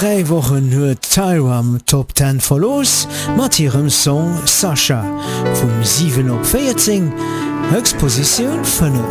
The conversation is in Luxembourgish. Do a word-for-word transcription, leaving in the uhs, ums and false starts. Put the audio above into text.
drei Wochen huet Tyram Top zehn verlos mat ihrem Song Sascha vum sieben op vierzehn, Höchstposition fünf.